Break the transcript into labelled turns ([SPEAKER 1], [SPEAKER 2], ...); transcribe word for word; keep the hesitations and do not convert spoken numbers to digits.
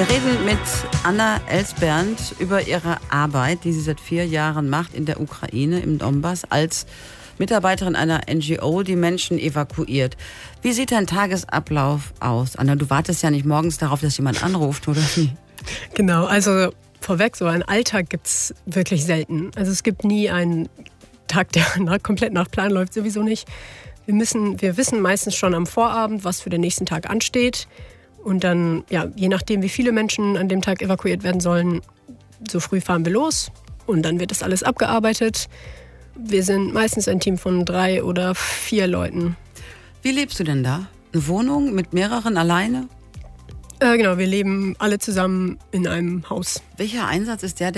[SPEAKER 1] Wir reden mit Anna Elsbernd über ihre Arbeit, die sie seit vier Jahren macht in der Ukraine, im Donbass, als Mitarbeiterin einer N G O, die Menschen evakuiert. Wie sieht dein Tagesablauf aus? Anna, du wartest ja nicht morgens darauf, dass jemand anruft, oder wie?
[SPEAKER 2] Genau, also vorweg, so einen Alltag gibt es wirklich selten. Also es gibt nie einen Tag, der nach, komplett nach Plan läuft, sowieso nicht. Wir, müssen, wir wissen meistens schon am Vorabend, was für den nächsten Tag ansteht. Und dann, ja, je nachdem, wie viele Menschen an dem Tag evakuiert werden sollen, so früh fahren wir los und dann wird das alles abgearbeitet. Wir sind meistens ein Team von drei oder vier Leuten.
[SPEAKER 1] Wie lebst du denn da? Eine Wohnung mit mehreren alleine?
[SPEAKER 2] Äh, genau, wir leben alle zusammen in einem Haus.
[SPEAKER 1] Welcher Einsatz ist der, der